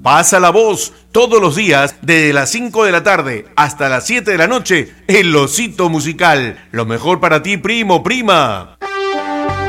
Pasa la voz todos los días desde las 5 de la tarde hasta las 7 de la noche. El Osito Musical. Lo mejor para ti, primo, prima.